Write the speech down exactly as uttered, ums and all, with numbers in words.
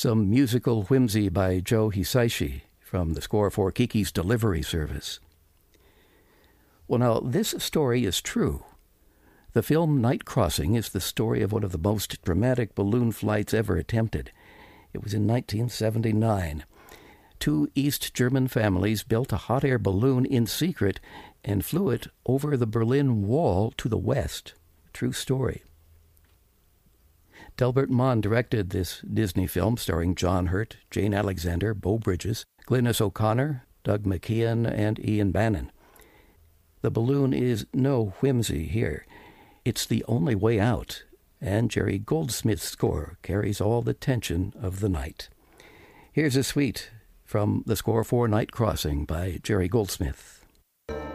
some musical whimsy by Joe Hisaishi from the score for Kiki's Delivery Service. Well, now, this story is true. The film Night Crossing is the story of one of the most dramatic balloon flights ever attempted. It was in nineteen seventy-nine. Two East German families built a hot air balloon in secret and flew it over the Berlin Wall to the west. True story. Delbert Mann directed this Disney film starring John Hurt, Jane Alexander, Beau Bridges, Glynis O'Connor, Doug McKeon, and Ian Bannon. The balloon is no whimsy here. It's the only way out, and Jerry Goldsmith's score carries all the tension of the night. Here's a suite from the score for Night Crossing by Jerry Goldsmith.